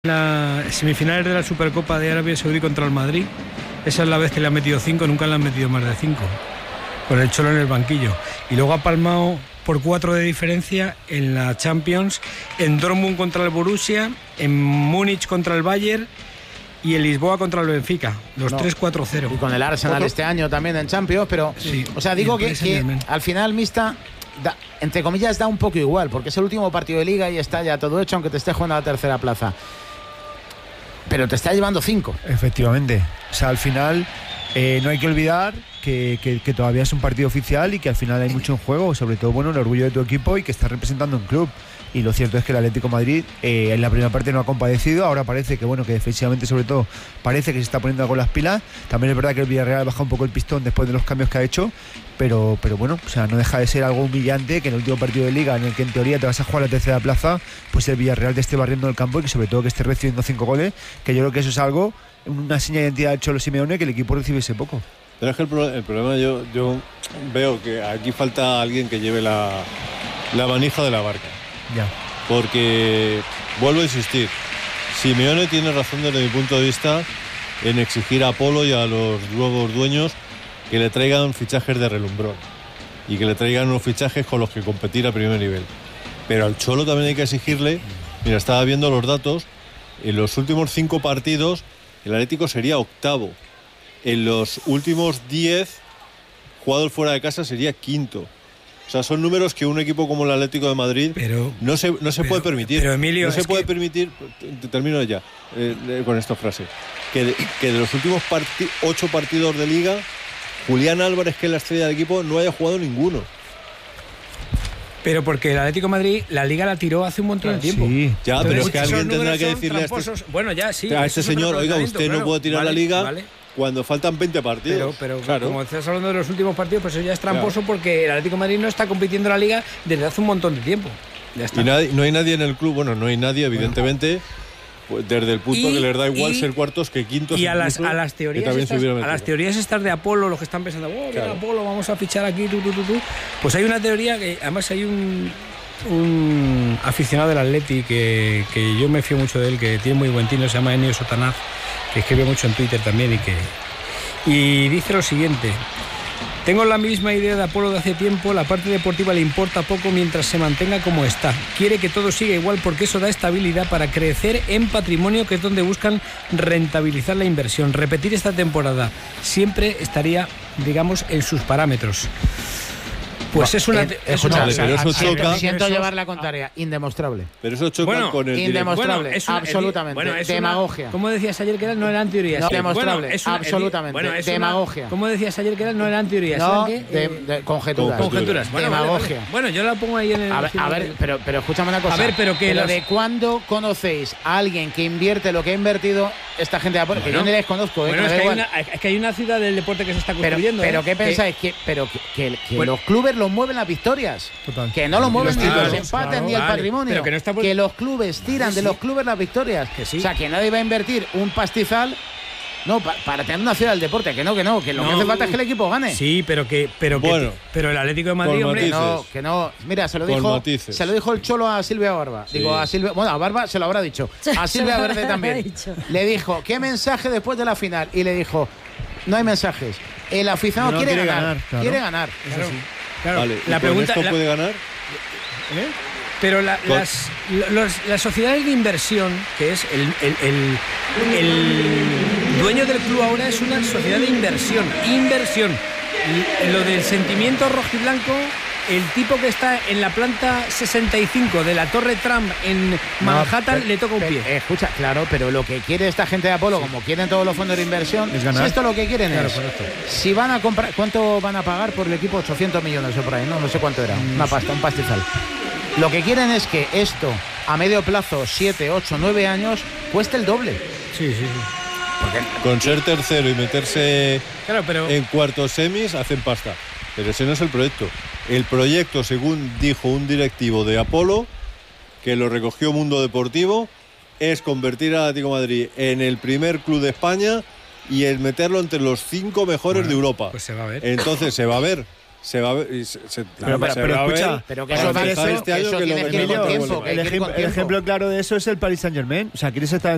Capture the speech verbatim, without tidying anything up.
La semifinales de la Supercopa de Arabia Saudí contra el Madrid, esa es la vez que le han metido cinco, nunca le han metido más de cinco, con el Cholo en el banquillo. Y luego ha palmado por cuatro de diferencia en la Champions, en Dortmund contra el Borussia, en Múnich contra el Bayern y en Lisboa contra el Benfica, los no. tres cuatro cero. Y con el Arsenal ¿Otro? este año también en Champions, pero sí. o sea, digo que, que al final Mista, da, entre comillas, da un poco igual, porque es el último partido de Liga y está ya todo hecho, aunque te esté jugando a la tercera plaza. Pero te está llevando cinco. Efectivamente. O sea, al final eh, no hay que olvidar que, que, que todavía es un partido oficial y que al final hay mucho en juego, sobre todo bueno el orgullo de tu equipo y que estás representando un club. Y lo cierto es que el Atlético de Madrid eh, en la primera parte no ha compadecido. Ahora parece que bueno que defensivamente sobre todo parece que se está poniendo con las pilas. También es verdad que el Villarreal baja un poco el pistón después de los cambios que ha hecho, pero, pero bueno, o sea, no deja de ser algo humillante que en el último partido de Liga, en el que en teoría te vas a jugar la tercera plaza, pues el Villarreal te esté barriendo el campo y que sobre todo que esté recibiendo cinco goles, que yo creo que eso es algo, una señal de identidad del Cholo Simeone, que el equipo recibiese poco. Pero es que el, pro, el problema yo, yo veo que aquí falta alguien que lleve la, la manija de la barca. Ya. Porque, vuelvo a insistir, Simeone tiene razón desde mi punto de vista en exigir a Polo y a los nuevos dueños que le traigan fichajes de relumbrón y que le traigan unos fichajes con los que competir a primer nivel. Pero al Cholo también hay que exigirle, mira, estaba viendo los datos, en los últimos cinco partidos el Atlético sería octavo, en los últimos diez jugados fuera de casa sería quinto. O sea, son números que un equipo como el Atlético de Madrid pero, no se, no se pero, puede permitir. Pero Emilio, no se puede que... permitir, termino ya eh, con esta frase, que de, que de los últimos parti- ocho partidos de Liga, Julián Álvarez, que es la estrella del equipo, no haya jugado ninguno. Pero porque el Atlético de Madrid la Liga la tiró hace un montón de tiempo. Sí. Ya, Entonces, pero es que alguien tendrá que decirle a este, bueno, ya, sí, a este señor, oiga, usted claro, no puede tirar vale, la Liga vale. cuando faltan veinte partidos. Pero, pero claro. como estás hablando de los últimos partidos, pues eso ya es tramposo, claro. Porque el Atlético de Madrid no está compitiendo en la Liga desde hace un montón de tiempo. Ya está. Y nadie, no hay nadie en el club, bueno, no hay nadie, evidentemente, pues desde el punto y, que les da igual y, ser cuartos que quintos. Y a las, a las teorías estas, a las teorías estas de Apolo, los que están pensando, oh, claro. Apolo, vamos a fichar aquí, tú, tú, tú, tú. Pues hay una teoría que, además hay un, un aficionado del Atleti que, que yo me fío mucho de él, que tiene muy buen tino, se llama Ennio Sotanaz, que escribe mucho en Twitter también y que y dice lo siguiente: tengo la misma idea de Apolo de hace tiempo, la parte deportiva le importa poco mientras se mantenga como está. Quiere que todo siga igual porque eso da estabilidad para crecer en patrimonio, que es donde buscan rentabilizar la inversión. Repetir esta temporada siempre estaría, digamos, en sus parámetros. Pues es una... Eh, es una vale, pero eso choca... Siento llevar la contraria, indemostrable. Pero eso choca bueno, con el... Indemostrable, bueno, es una, absolutamente. Bueno, es demagogia. Una, ¿cómo decías ayer que eran? No eran teorías. No, sí. demostrable, bueno, es una, absolutamente. Bueno, es demagogia. Una, ¿cómo decías ayer que eran? No eran teorías. No, ¿qué? de, de, conjeturas. Conjeturas. Bueno, demagogia. Vale, vale. Bueno, yo la pongo ahí en el... A ver, a ver pero, pero escúchame una cosa. A ver, pero que... Pero los... ¿de cuándo conocéis a alguien que invierte lo que ha invertido esta gente de Apolo? Bueno, que yo ni les conozco. Bueno, eh, es, que hay una, es que hay una ciudad del deporte que se está construyendo. Pero, ¿eh? pero ¿qué pensáis? Que, pero que, que, que bueno, los clubes los mueven las victorias. Total. Que no lo mueven ni claro, los empates claro, ni el vale, patrimonio. Que, no está por... que los clubes tiran sí, de los clubes las victorias. Que sí. O sea, que nadie va a invertir un pastizal. No, pa, para tener una ciudad del deporte, que no, que no, que lo no, que hace falta es que el equipo gane. Sí, pero que, pero bueno, que, pero el Atlético de Madrid, hombre, no, que no. Mira, se lo dijo, matices. se lo dijo el Cholo a Silvia Barba. Sí. Digo a Silvia, bueno, a Barba se lo habrá dicho. A Silvia Verde también. Le dijo, ¿qué mensaje después de la final? Y le dijo, no hay mensajes. El aficionado no quiere, quiere ganar, ganar claro. quiere ganar. Claro. Sí. Claro. Vale, la pregunta, ¿esto la... puede ganar? ¿Eh? Pero la, las, los, las sociedades de inversión, que es el, el, el, el dueño del club ahora, es una sociedad de inversión, inversión. Y lo del sentimiento rojiblanco, el tipo que está en la planta sesenta y cinco de la Torre Trump en Manhattan, no, pero, le toca un pie. Pero, escucha, claro, pero lo que quiere esta gente de Apolo, sí. Como quieren todos los fondos de inversión, es ganar. Si esto lo que quieren claro, es, correcto. Si van a comprar, ¿cuánto van a pagar por el equipo? ochocientos millones o por ahí, no, no sé cuánto era, una pasta, un pastizal. Lo que quieren es que esto, a medio plazo, siete, ocho, nueve años, cueste el doble. Sí, sí, sí. Porque... Con ser tercero y meterse claro, pero... en cuartos semis, hacen pasta. Pero ese no es el proyecto. El proyecto, según dijo un directivo de Apolo, que lo recogió Mundo Deportivo, es convertir al Atlético de Madrid en el primer club de España y el meterlo entre los cinco mejores bueno, de Europa. Pues se va a ver. Entonces se va a ver. Se va a ver. Se, se, pero, se pero, va escucha, a ver, pero que eso, eso, eso, este año eso que tiene lo que ir con tiempo. El, ejem, el ejemplo claro de eso es el Paris Saint-Germain. O sea, quieres estar